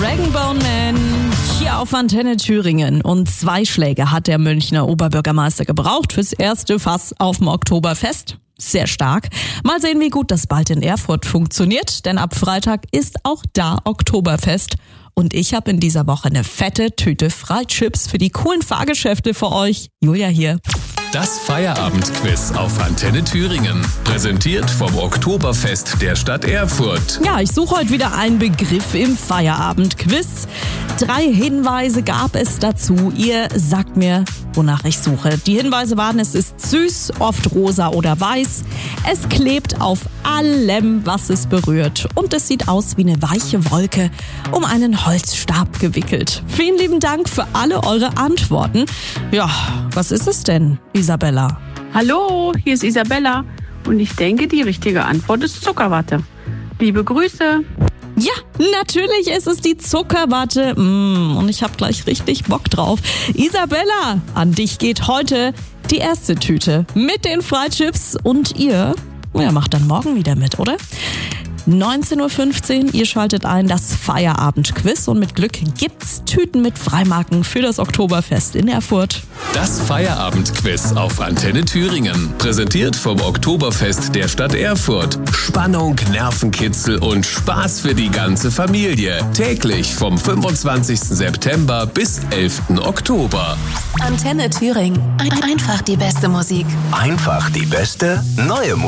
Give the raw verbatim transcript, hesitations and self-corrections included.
Rag'n'Bone Man hier auf Antenne Thüringen. Und zwei Schläge hat der Münchner Oberbürgermeister gebraucht fürs erste Fass auf dem Oktoberfest. Sehr stark. Mal sehen, wie gut das bald in Erfurt funktioniert, denn ab Freitag ist auch da Oktoberfest. Und ich habe in dieser Woche eine fette Tüte Freichips für die coolen Fahrgeschäfte für euch. Julia hier. Das Feierabendquiz auf Antenne Thüringen. Präsentiert vom Oktoberfest der Stadt Erfurt. Ja, ich suche heute wieder einen Begriff im Feierabendquiz. Drei Hinweise gab es dazu. Ihr sagt mir, wonach ich suche. Die Hinweise waren, es ist süß, oft rosa oder weiß. Es klebt auf allem, was es berührt. Und es sieht aus wie eine weiche Wolke um einen Holzstab gewickelt. Vielen lieben Dank für alle eure Antworten. Ja, was ist es denn, Isabella? Hallo, hier ist Isabella und ich denke, die richtige Antwort ist Zuckerwatte. Liebe Grüße. Ja, natürlich ist es die Zuckerwatte. Mm, und ich habe gleich richtig Bock drauf. Isabella, an dich geht heute die erste Tüte mit den Freichips und ihr, ja, macht dann morgen wieder mit, oder? neunzehn Uhr fünfzehn, ihr schaltet ein, das Feierabendquiz und mit Glück gibt's Tüten mit Freimarken für das Oktoberfest in Erfurt. Das Feierabendquiz auf Antenne Thüringen. Präsentiert vom Oktoberfest der Stadt Erfurt. Spannung, Nervenkitzel und Spaß für die ganze Familie. Täglich vom fünfundzwanzigsten September bis elften Oktober. Antenne Thüringen. Einfach die beste Musik. Einfach die beste neue Musik.